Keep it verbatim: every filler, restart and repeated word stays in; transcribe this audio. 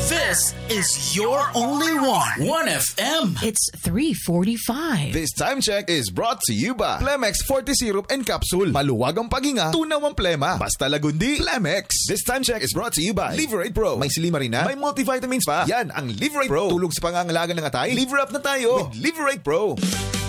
This is your only one. one F M. It's three forty-five. This time check is brought to you by Plemex Forte Syrup and Capsule. Maluwag ang paghinga, tunaw ang plema. Basta lagundi, Plemex. This time check is brought to you by Liverate Pro. May silimarin na, may multivitamins pa. Yan ang Liverate Pro. Tulog sa pangangalaga ng atay. Liver up na tayo with Liverate Pro.